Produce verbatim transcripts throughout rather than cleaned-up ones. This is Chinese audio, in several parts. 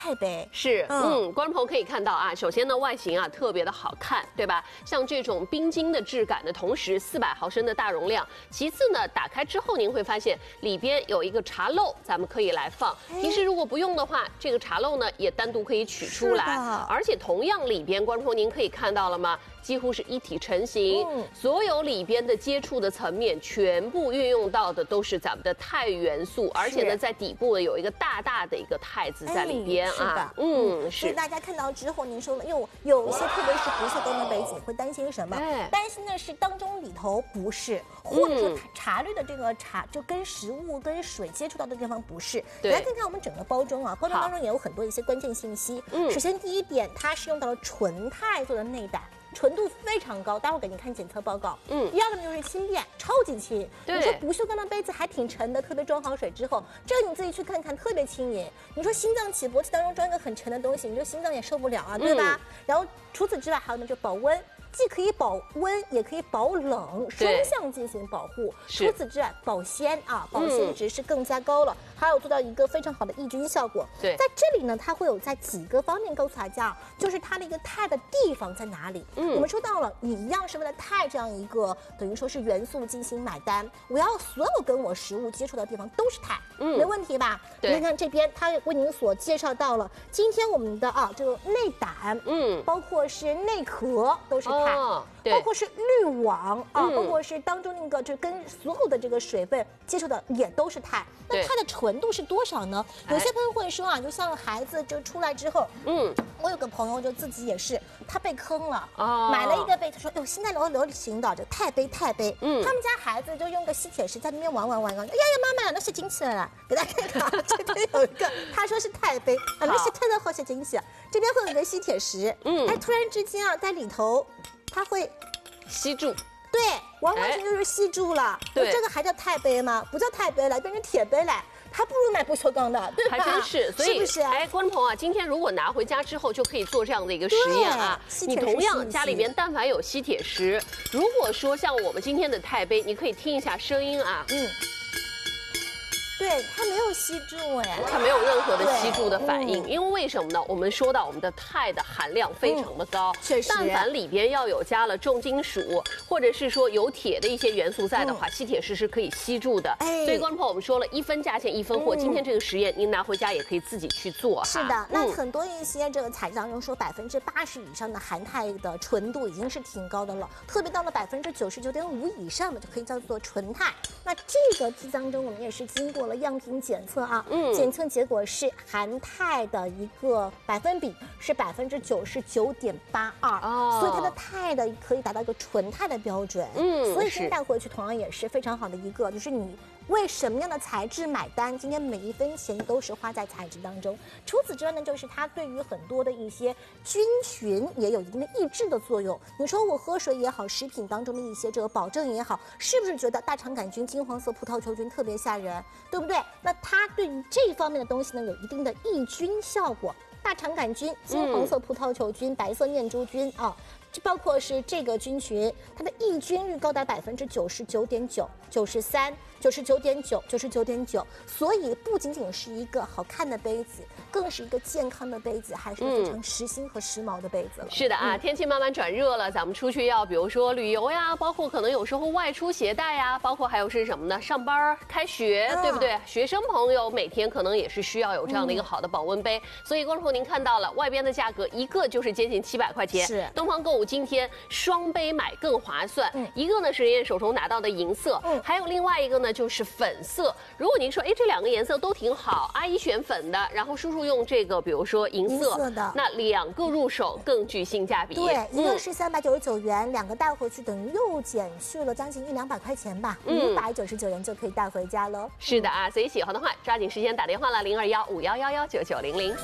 钛杯是，嗯，观众朋友可以看到啊，首先呢，外形啊特别的好看，对吧？像这种冰晶的质感的同时，四百毫升的大容量。其次呢，打开之后您会发现里边有一个茶漏，咱们可以来放。平时如果不用的话，这个茶漏呢也单独可以取出来。而且同样里边，观众朋友您可以看到了吗？几乎是一体成型，嗯、所有里边的接触的层面全部运用到的都是咱们的钛元素，而且呢，在底部呢有一个大大的一个钛字在里边。 是的， 嗯， 是。所以大家看到之后，您说了，哟，有一些特别是不锈钢的杯子，会担心什么？哎、担心的是当中里头不是，或者说茶滤的这个茶就跟食物跟水接触到的地方不是。来看看我们整个包装啊，包装当中也有很多一些关键信息。嗯，首先第一点，它是用到了纯钛做的内胆。纯度非常高，待会儿给您看检测报告。嗯，第二个呢就是轻便，超级轻。你说不锈钢的杯子还挺沉的，特别装好水之后，这个你自己去看看，特别轻盈。你说心脏起搏器当中装一个很沉的东西，你说心脏也受不了啊，对吧？嗯、然后除此之外还有呢，就保温。既可以保温，也可以保冷，双向进行保护。除此之外，保鲜啊，保鲜值是更加高了，嗯、还有做到一个非常好的抑菌效果。对，在这里呢，它会有在几个方面告诉大家，就是它的一个钛的地方在哪里。嗯，我们说到了，你一样是为了钛这样一个等于说是元素进行买单，我要所有跟我食物接触的地方都是钛，嗯，没问题吧？对，你看这边，它为您所介绍到了，今天我们的啊这个内胆，嗯，包括是内壳都是钛。哦，包括是滤网啊，嗯、包括是当中那个就跟所有的这个水分接触的也都是钛。那它的纯度是多少呢？有些朋友会说啊，就像孩子就出来之后，嗯，我有个朋友就自己也是，他被坑了，哦、买了一个杯，他说哟，现在流流行的这钛杯钛杯，嗯，他们家孩子就用个吸铁石在那边玩玩玩玩，哎呀呀妈妈，那是金起来了，给大家看看，这边有一个，他说是钛杯，啊，那是钛的好些金起，这边会有一个吸铁石，嗯，哎，突然之间啊，在里头。它会吸住， 对，完完全全就是吸住了。对，这个还叫钛杯吗？不叫钛杯了，变成铁杯了。还不如买不锈钢的，对吧？ 还真是，所以是不是？ 哎，观众朋友啊，今天如果拿回家之后，就可以做这样的一个实验啊。你同样家里面但凡有吸铁石，如果说像我们今天的钛杯，你可以听一下声音啊，嗯。 对，它没有吸住哎， 它没有任何的吸住的反应，嗯、因为为什么呢？我们说到我们的钛的含量非常的高，确、嗯、实，但凡里边要有加了重金属，或者是说有铁的一些元素在的话，嗯、吸铁石是可以吸住的。哎，所以观众朋友，我们说了一分价钱一分货，嗯、今天这个实验您拿回家也可以自己去做哈。 是的，那很多一些这个材质当中说百分之八十以上的含钛的纯度已经是挺高的了，特别到了百分之九十九点五以上的就可以叫做纯钛。那这个剂当中我们也是经过了样品检测啊，嗯，检测结果是含钛的一个百分比是百分之九十九点八二，哦，所以它的钛的可以达到一个纯钛的标准，嗯，所以今天带回去同样也是非常好的一个，就是你为什么样的材质买单，今天每一分钱都是花在材质当中。除此之外呢，就是它对于很多的一些菌群也有一定的抑制的作用。你说我喝水也好，食品当中的一些这个保证也好，是不是觉得大肠杆菌、金黄色葡萄球菌特别吓人，对不对？那它对于这方面的东西呢，有一定的抑菌效果。大肠杆菌、金黄色葡萄球菌、嗯、白色念珠菌啊，这包括是这个菌群，它的抑菌率高达百分之九十九点九、九十三、九十九点九、九十九点九，所以不仅仅是一个好看的杯子，更是一个健康的杯子，还是非常时兴和时髦的杯子了。 是的啊，嗯、天气慢慢转热了，咱们出去要比如说旅游呀，包括可能有时候外出携带呀，包括还有是什么呢？上班、开学，嗯、对不对？学生朋友每天可能也是需要有这样的一个好的保温杯，嗯、所以观众朋友您看到了外边的价格，一个就是接近七百块钱，是东方购物今天双杯买更划算，嗯、一个呢是人家手中拿到的银色，嗯、还有另外一个呢就是粉色。如果您说，哎，这两个颜色都挺好，阿姨选粉的，然后叔叔用这个，比如说银色，银色的，那两个入手更具性价比。 对，一个是三百九十九元，两个带回去等于又减去了将近一两百块钱吧，五百九十九元就可以带回家了。 是的啊，所以喜欢的话抓紧时间打电话了，零二幺五幺幺幺九九零零。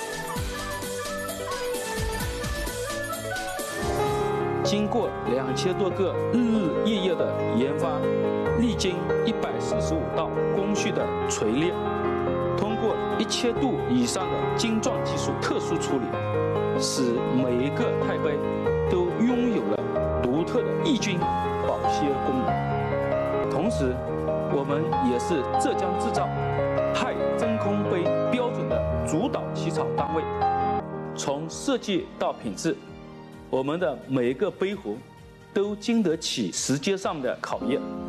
经过两千多个日日夜夜的研发，历经一百四十五道工序的锤炼，通过一千度以上的晶状技术特殊处理，使每一个钛杯都拥有了独特的抑菌保鲜功能。同时，我们也是浙江制造钛真空杯标准的主导起草单到位。从设计到品质，我们的每一个杯壶都经得起时间上的考验。